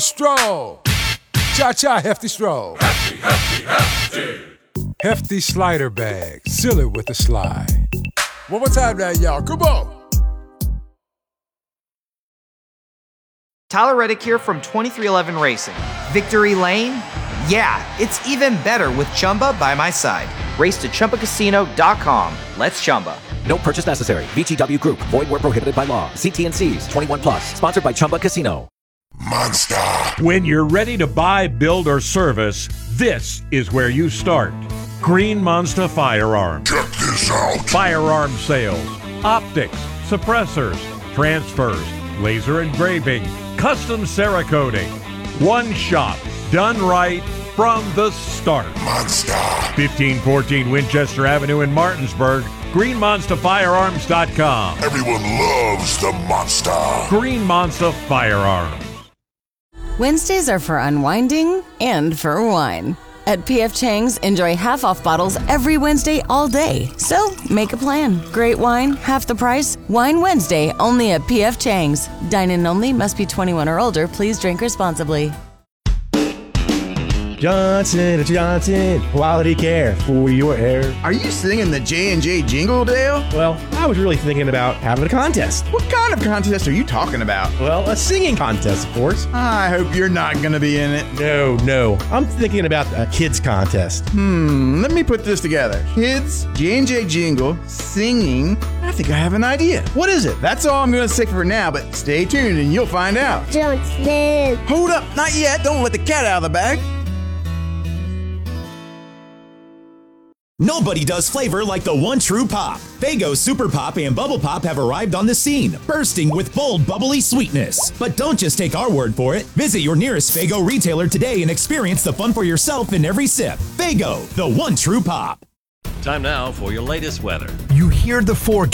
Stroll. Cha-cha hefty stroll. Hefty, hefty, hefty. Hefty slider bag. Seal it with a slide. One more time now, y'all. Come on. Tyler Reddick here from 2311 Racing. Victory Lane? Yeah, it's even better with Chumba by my side. Race to ChumbaCasino.com. Let's Chumba. No purchase necessary. VGW Group. Void where prohibited by law. See T&Cs. 21 plus. Sponsored by Chumba Casino. Monster. When you're ready to buy, build, or service, this is where you start. Green Monster Firearms. Check this out. Firearm sales, optics, suppressors, transfers, laser engraving, custom Cerakoting. One shop, done right from the start. Monster. 1514 Winchester Avenue in Martinsburg. GreenMonsterFirearms.com. Everyone loves the monster. Green Monster Firearms. Wednesdays are for unwinding and for wine. At P.F. Chang's, enjoy half-off bottles every Wednesday all day. So, make a plan. Great wine, half the price. Wine Wednesday, only at P.F. Chang's. Dine-in only, must be 21 or older. Please drink responsibly. Johnson & Johnson, quality care for your hair. Are you singing the J&J jingle, Dale? Well, I was really thinking about having a contest. What kind of contest are you talking about? Well, a singing contest, of course. I hope you're not going to be in it. No. I'm thinking about a kids contest. Let me put this together. Kids, J&J jingle, singing. I think I have an idea. What is it? That's all I'm going to say for now, but stay tuned and you'll find out. Johnson. Hold up, not yet. Don't let the cat out of the bag. Nobody does flavor like the one true pop. Faygo Super Pop and Bubble Pop have arrived on the scene, bursting with bold, bubbly sweetness. But don't just take our word for it. Visit your nearest Faygo retailer today and experience the fun for yourself in every sip. Faygo, the one true pop. Time now for your latest weather. You hear the forecast.